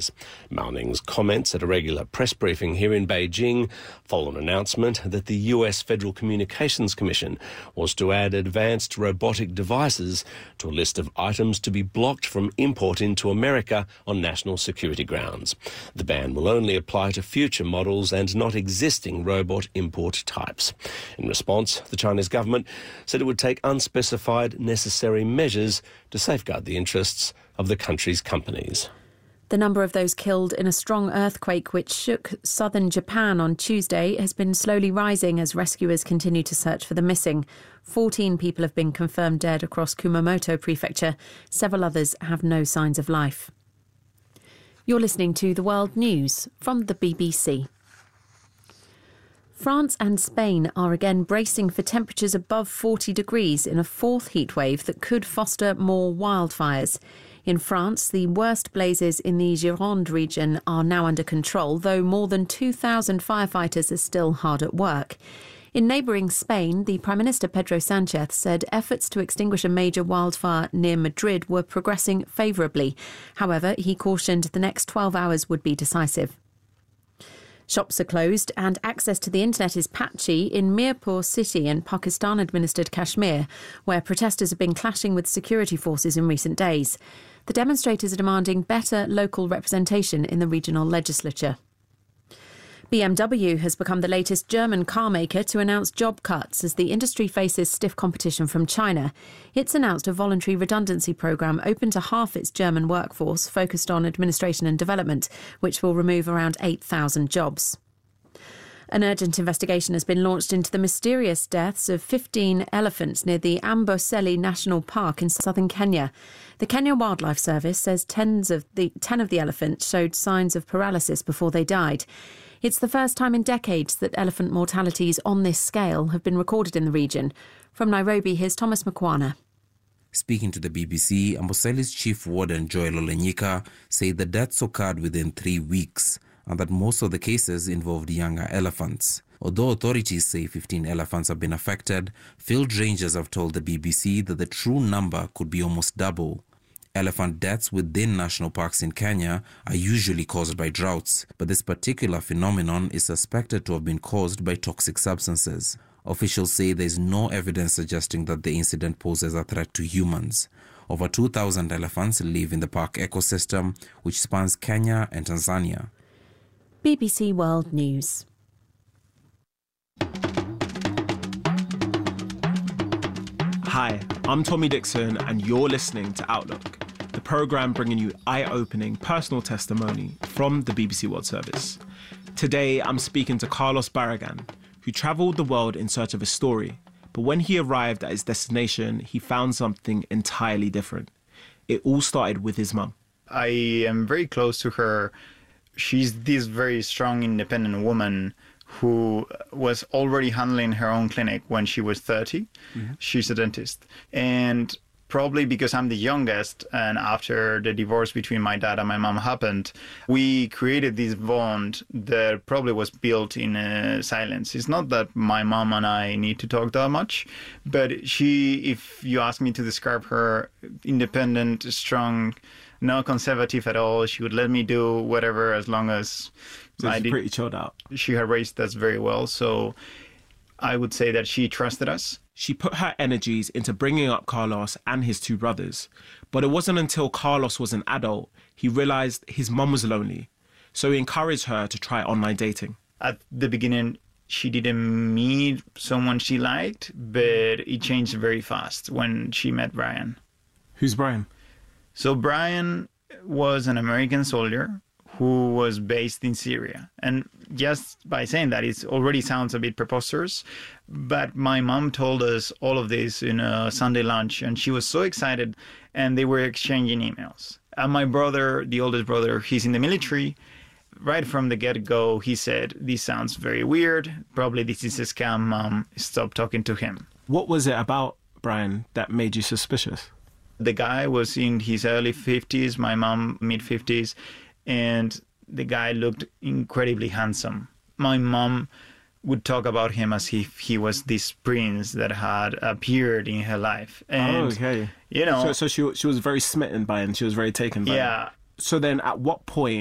companies. Mao Ning's comments at a regular press briefing here in Beijing follow an announcement that the US Federal Communications Commission was to add advanced robotic devices to a list of items to be blocked from import into America on national security grounds. The ban will only apply to future models and not existing robot import types. In response, the Chinese government said it would take unspecified necessary measures to safeguard the interests of the country's companies. The number of those killed in a strong earthquake which shook southern Japan on Tuesday has been slowly rising as rescuers continue to search for the missing. 14 people have been confirmed dead across Kumamoto Prefecture. Several others have no signs of life. You're listening to The World News from the BBC. France and Spain are again bracing for temperatures above 40 degrees in a fourth heatwave that could foster more wildfires. In France, the worst blazes in the Gironde region are now under control, though more than 2,000 firefighters are still hard at work. In neighbouring Spain, the Prime Minister Pedro Sánchez said efforts to extinguish a major wildfire near Madrid were progressing favourably. However, he cautioned the next 12 hours would be decisive. Shops are closed and access to the internet is patchy in Mirpur city in Pakistan-administered Kashmir, where protesters have been clashing with security forces in recent days. The demonstrators are demanding better local representation in the regional legislature. BMW has become the latest German car maker to announce job cuts as the industry faces stiff competition from China. It's announced a voluntary redundancy programme open to half its German workforce focused on administration and development, which will remove around 8,000 jobs. An urgent investigation has been launched into the mysterious deaths of 15 elephants near the Amboseli National Park in southern Kenya. The Kenya Wildlife Service says 10 of the elephants showed signs of paralysis before they died. It's the first time in decades that elephant mortalities on this scale have been recorded in the region. From Nairobi, here's Thomas Makwana. Speaking to the BBC, Amboseli's chief warden Joel Olenyika said the deaths occurred within 3 weeks and that most of the cases involved younger elephants. Although authorities say 15 elephants have been affected, field rangers have told the BBC that the true number could be almost double. Elephant deaths within national parks in Kenya are usually caused by droughts, but this particular phenomenon is suspected to have been caused by toxic substances. Officials say there is no evidence suggesting that the incident poses a threat to humans. Over 2,000 elephants live in the park ecosystem, which spans Kenya and Tanzania. BBC World News. Hi, I'm Tommy Dixon and you're listening to Outlook, the programme bringing you eye-opening personal testimony from the BBC World Service. Today I'm speaking to Carlos Barragan, who travelled the world in search of a story, but when he arrived at his destination, he found something entirely different. It all started with his mum. I am very close to her. She's this very strong, independent woman who was already handling her own clinic when she was 30. Mm-hmm. She's a dentist. And probably because I'm the youngest, and after the divorce between my dad and my mom happened, we created this bond that probably was built in silence. It's not that my mom and I need to talk that much, but she, if you ask me to describe her, independent, strong, not conservative at all. She would let me do whatever as long as I did. Pretty chilled out. She had raised us very well, so I would say that she trusted us. She put her energies into bringing up Carlos and his two brothers. But it wasn't until Carlos was an adult he realised his mum was lonely. So he encouraged her to try online dating. At the beginning, she didn't meet someone she liked, but it changed very fast when she met Brian. Who's Brian? So Brian was an American soldier who was based in Syria. And just by saying that, it already sounds a bit preposterous. But my mom told us all of this in a Sunday lunch, and she was so excited, and they were exchanging emails. And my brother, the oldest brother, he's in the military. Right from the get-go, he said, "This sounds very weird. Probably this is a scam, Mom. Stop talking to him." What was it about Brian that made you suspicious? The guy was in his early 50s, my mom mid-50s, and the guy looked incredibly handsome. My mom would talk about him as if he was this prince that had appeared in her life. And, okay. You know... So she was very smitten by him. She was very taken by him. Yeah. So then at what point